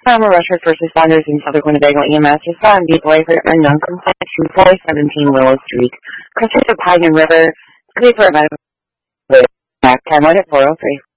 from Rushford First Responders in Southern Winnebago EMS. Respond deploy for unknown complaint to 417 Willow Street. Crossing the Pine River. Clear for about time on at 403.